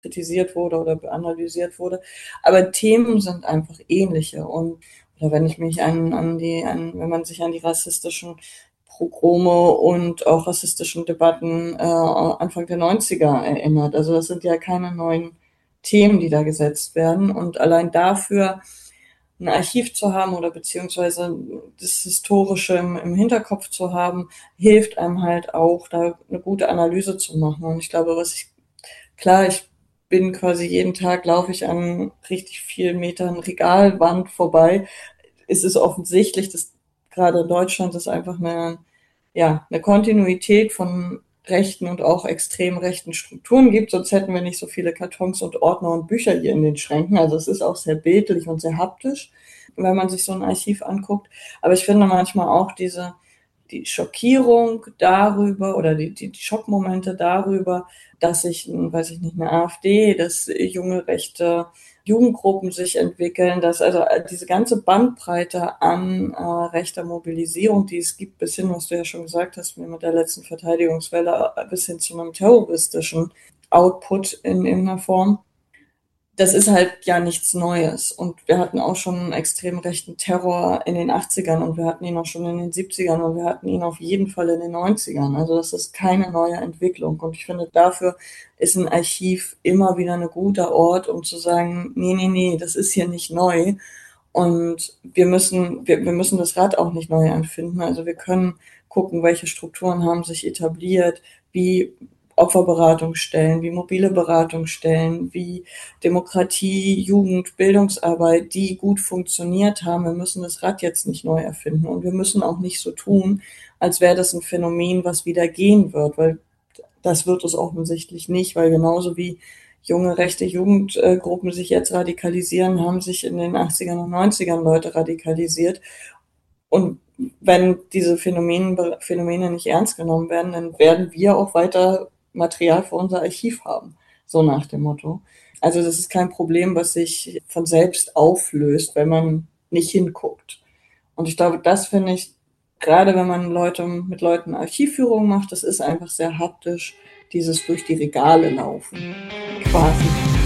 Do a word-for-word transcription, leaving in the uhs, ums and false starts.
kritisiert wurde oder analysiert wurde. Aber Themen sind einfach ähnliche. Und oder wenn ich mich an, an die, an, wenn man sich an die rassistischen Pogrome und auch rassistischen Debatten äh, Anfang der neunziger erinnert. Also das sind ja keine neuen Themen, die da gesetzt werden. Und allein dafür ein Archiv zu haben oder beziehungsweise das Historische im, im Hinterkopf zu haben, hilft einem halt auch, da eine gute Analyse zu machen. Und ich glaube, was ich, klar, ich bin quasi jeden Tag, laufe ich an richtig vielen Metern Regalwand vorbei. Es ist offensichtlich, dass gerade in Deutschland das einfach eine, ja, eine Kontinuität von rechten und auch extrem rechten Strukturen gibt, sonst hätten wir nicht so viele Kartons und Ordner und Bücher hier in den Schränken. Also es ist auch sehr bildlich und sehr haptisch, wenn man sich so ein Archiv anguckt. Aber ich finde manchmal auch diese, die Schockierung darüber oder die, die, die Schockmomente darüber, dass sich, weiß ich nicht, eine AfD, dass junge rechte Jugendgruppen sich entwickeln, dass also diese ganze Bandbreite an äh, rechter Mobilisierung, die es gibt, bis hin, was du ja schon gesagt hast, mit der letzten Verteidigungswelle, bis hin zu einem terroristischen Output in irgendeiner Form, das ist halt ja nichts Neues. Und wir hatten auch schon einen extrem rechten Terror in den achtzigern und wir hatten ihn auch schon in den siebzigern und wir hatten ihn auf jeden Fall in den neunzigern. Also das ist keine neue Entwicklung. Und ich finde, dafür ist ein Archiv immer wieder ein guter Ort, um zu sagen, nee, nee, nee, das ist hier nicht neu. Und wir müssen, wir, wir müssen das Rad auch nicht neu erfinden. Also wir können gucken, welche Strukturen haben sich etabliert, wie Opferberatungsstellen, wie mobile Beratungsstellen, wie Demokratie, Jugend, Bildungsarbeit, die gut funktioniert haben. Wir müssen das Rad jetzt nicht neu erfinden und wir müssen auch nicht so tun, als wäre das ein Phänomen, was wieder gehen wird, weil das wird es offensichtlich nicht, weil genauso wie junge rechte Jugendgruppen sich jetzt radikalisieren, haben sich in den achtzigern und neunzigern Leute radikalisiert. Und wenn diese Phänomene, Phänomene nicht ernst genommen werden, dann werden wir auch weiter Material für unser Archiv haben. So nach dem Motto. Also das ist kein Problem, was sich von selbst auflöst, wenn man nicht hinguckt. Und ich glaube, das finde ich, gerade wenn man Leute mit Leuten Archivführung macht, das ist einfach sehr haptisch, dieses durch die Regale laufen. Quasi.